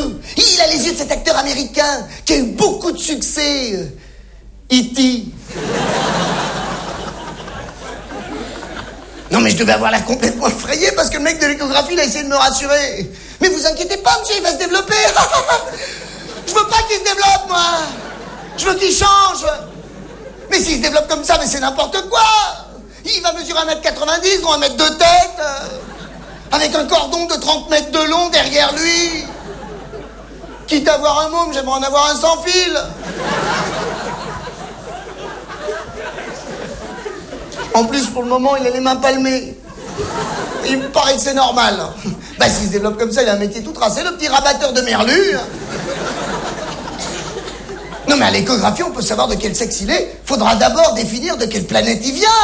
yeux. Il a les yeux de cet acteur américain qui a eu beaucoup de succès. E.T. Non mais je devais avoir l'air complètement effrayé parce que le mec de l'échographie il a essayé de me rassurer. Mais vous inquiétez pas monsieur, il va se développer. Je veux pas qu'il se développe moi. Je veux qu'il change. Mais s'il se développe comme ça, mais c'est n'importe quoi. Il va mesurer 1m90 ou 1 mètre de tête. Avec un cordon de 30 mètres de long derrière lui. Quitte à avoir un môme, j'aimerais en avoir un sans fil. En plus, pour le moment, il a les mains palmées. Il me paraît que c'est normal. Bah, s'il se développe comme ça, il a un métier tout tracé, le petit rabatteur de merlu. Non, mais à l'échographie, on peut savoir de quel sexe il est. Faudra d'abord définir de quelle planète il vient.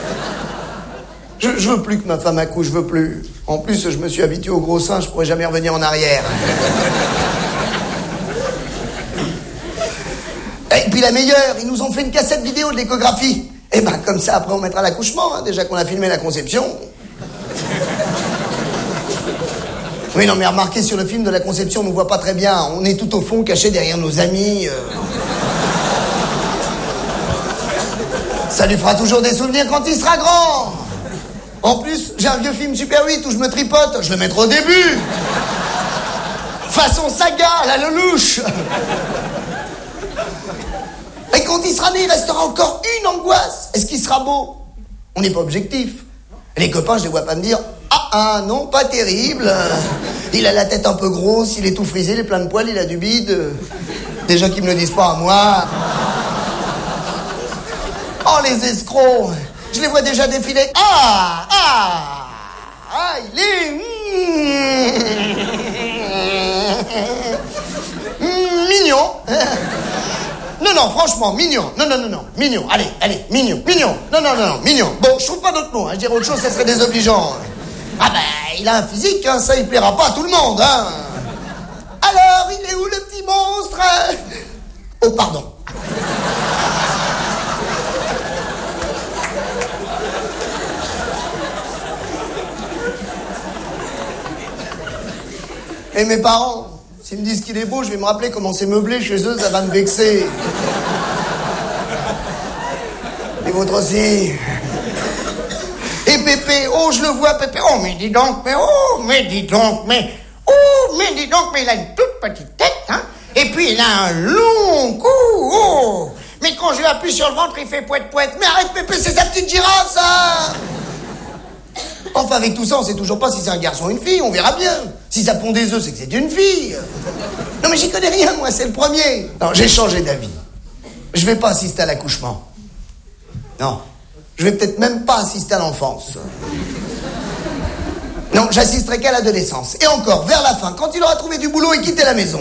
Je veux plus que ma femme accouche, je veux plus. En plus, je me suis habitué au gros sein, je pourrais jamais revenir en arrière. Et puis la meilleure, ils nous ont fait une cassette vidéo de l'échographie. Et ben comme ça, après on mettra l'accouchement, hein, déjà qu'on a filmé la conception. Oui, non, mais remarquez, sur le film de la conception, on ne voit pas très bien. On est tout au fond, caché derrière nos amis. Ça lui fera toujours des souvenirs quand il sera grand. En plus, j'ai un vieux film Super 8 où je me tripote. Je le mettrai au début. Façon saga, la Lelouch. Et quand il sera né, il restera encore une angoisse. Est-ce qu'il sera beau? On n'est pas objectif. Les copains, je les vois pas me dire « Ah, non, pas terrible. Il a la tête un peu grosse, il est tout frisé, il est plein de poils, il a du bide. » Déjà qu'ils me le disent pas à moi. Oh, les escrocs. Je les vois déjà défiler. Il est... mignon. Non, franchement, mignon. Non, mignon. Allez, mignon. Non, mignon. Bon, je trouve pas d'autre mot. Je dirais autre chose, ça serait désobligeant. Ah ben, il a un physique, hein, ça, il plaira pas à tout le monde, hein. Alors, il est où le petit monstre? Oh, pardon. Et mes parents, s'ils me disent qu'il est beau, je vais me rappeler comment c'est meublé chez eux, ça va me vexer. Les vôtres aussi. Et Pépé, oh, je le vois, Pépé. Oh, mais dis donc, mais dis donc, mais il a une toute petite tête, hein. Et puis, il a un long cou, oh. Mais quand je lui appuie sur le ventre, il fait poète-poète. Mais arrête, Pépé, c'est sa petite girafe, ça. Enfin, avec tout ça, on sait toujours pas si c'est un garçon ou une fille, on verra bien. Si ça pond des œufs, c'est que c'est une fille. Non, mais j'y connais rien, moi, c'est le premier. Non, j'ai changé d'avis. Je vais pas assister à l'accouchement. Non, je vais peut-être même pas assister à l'enfance. Non, j'assisterai qu'à l'adolescence. Et encore, vers la fin, quand il aura trouvé du boulot et quitté la maison.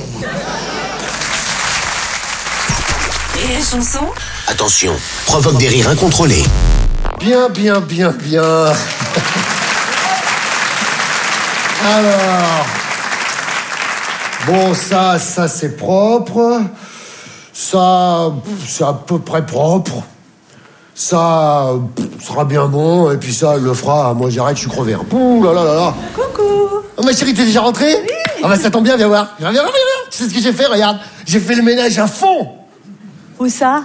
Et les chansons ? Attention, provoque des rires incontrôlés. Bien. Alors, bon, ça c'est propre. Ça, c'est à peu près propre. Ça sera bien bon. Et puis ça, elle le fera. Moi, j'arrête, je suis crevé. Ouh là là. Coucou. Oh, ma chérie, t'es déjà rentrée? Oui. Ah bah ça tombe bien, viens voir. Viens. Tu sais ce que j'ai fait? Regarde, j'ai fait le ménage à fond. Où ça?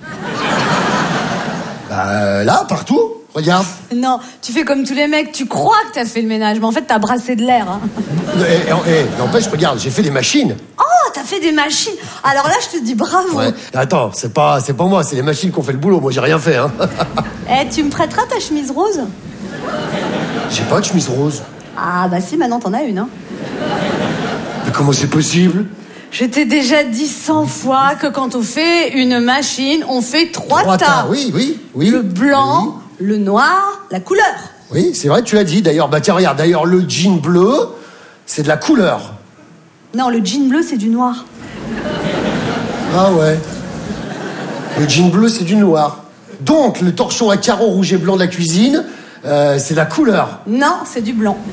Bah là, partout. Regarde. Non, tu fais comme tous les mecs, tu crois que t'as fait le ménage, mais en fait t'as brassé de l'air. Hein. N'empêche, regarde, j'ai fait des machines. Oh, t'as fait des machines. Alors là, je te dis bravo. Ouais. Attends, c'est pas moi, c'est les machines qui ont fait le boulot. Moi, j'ai rien fait, hein. Tu me prêteras ta chemise rose? J'ai pas de chemise rose. Ah bah si, maintenant t'en as une, hein. Mais comment c'est possible? Je t'ai déjà dit 100 fois que quand on fait une machine, on fait trois tas. Oui. Le blanc, le noir, la couleur. Oui, c'est vrai, tu l'as dit. D'ailleurs, tiens, regarde. D'ailleurs, le jean bleu, c'est de la couleur. Non, le jean bleu, c'est du noir. Ah ouais. Le jean bleu, c'est du noir. Donc, le torchon à carreaux rouge et blanc de la cuisine, c'est de la couleur. Non, c'est du blanc.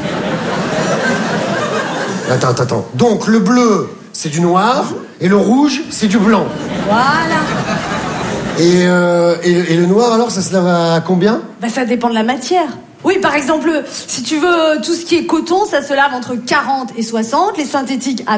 Attends. Donc, le bleu, c'est du noir, et le rouge, c'est du blanc. Voilà. Et le noir, alors, ça se lave à combien? Bah, ça dépend de la matière. Oui, par exemple, si tu veux tout ce qui est coton, ça se lave entre 40 et 60, les synthétiques à